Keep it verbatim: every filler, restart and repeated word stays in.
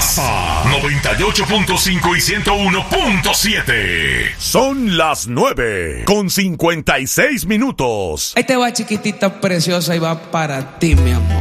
Casa noventa y ocho punto cinco y ciento uno punto siete. Son las nueve con cincuenta y seis minutos. Ahí te va, chiquitita preciosa, y va para ti, mi amor.